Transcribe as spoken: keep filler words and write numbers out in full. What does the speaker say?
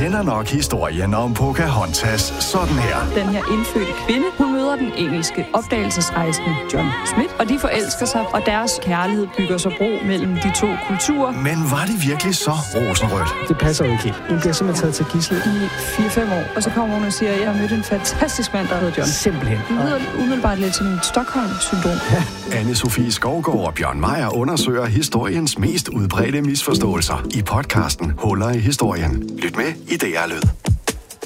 kender nok historien om Pocahontas sådan her. Den her indfødte kvinde, hun møder den engelske opdagelsesrejsende John Smith, og de forelsker sig, og deres kærlighed bygger så bro mellem de to kulturer. Men var det virkelig så rosenrødt? Det passer jo ikke helt. Hun bliver simpelthen taget til gidsel I fire fem år, og så kommer hun og siger, at jeg har mødt en fantastisk mand, der hedder John. Simpelthen. Det lyder umiddelbart lidt som en Stockholm-syndrom. Ja. Anne-Sophie Skovgaard og Bjørn Meier undersøger historiens mest udbredte misforståelser i podcasten Huller i historien. Lyt med i D R Lyd.